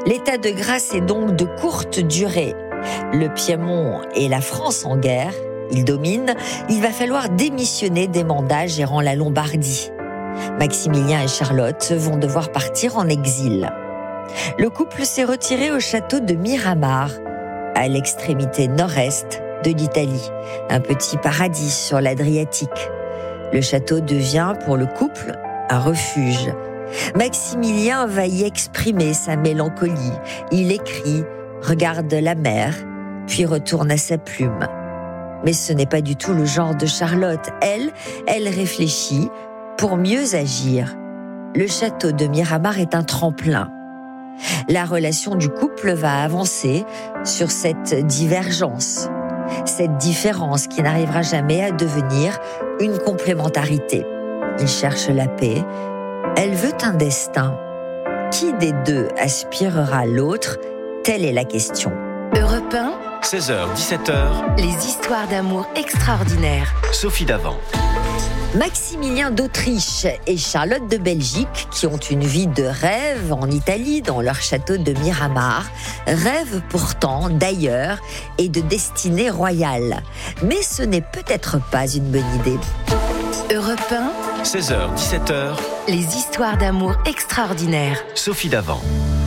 L'état de grâce est donc de courte durée. Le Piémont et la France en guerre, ils dominent, il va falloir démissionner des mandats gérant la Lombardie. Maximilien et Charlotte vont devoir partir en exil. Le couple s'est retiré au château de Miramar, à l'extrémité nord-est de l'Italie, un petit paradis sur l'Adriatique. Le château devient pour le couple un refuge. Maximilien va y exprimer sa mélancolie. Il écrit, regarde la mer, puis retourne à sa plume. Mais ce n'est pas du tout le genre de Charlotte. Elle réfléchit pour mieux agir. Le château de Miramar est un tremplin. La relation du couple va avancer sur cette divergence, cette différence qui n'arrivera jamais à devenir une complémentarité. Il cherche la paix, elle veut un destin. Qui des deux aspirera à l'autre? Telle est la question. Europe 1, 16h-17h, les histoires d'amour extraordinaires. Sophie Davant. Maximilien d'Autriche et Charlotte de Belgique, qui ont une vie de rêve en Italie, dans leur château de Miramar, rêvent pourtant d'ailleurs et de destinée royale. Mais ce n'est peut-être pas une bonne idée. Europe 1, 16h-17h, les histoires d'amour extraordinaires. Sophie Davant.